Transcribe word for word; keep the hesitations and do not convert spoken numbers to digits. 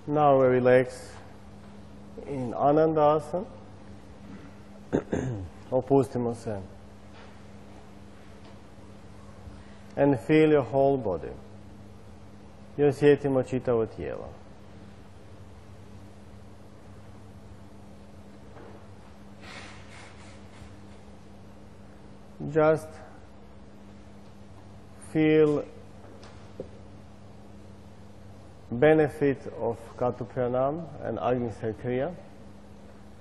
Now we relax in Anandasana. Opustimo se. And feel your whole body. I osjetimo čitavo tijelo. Just feel benefit of Katu Pranam and Agnisar Kriya.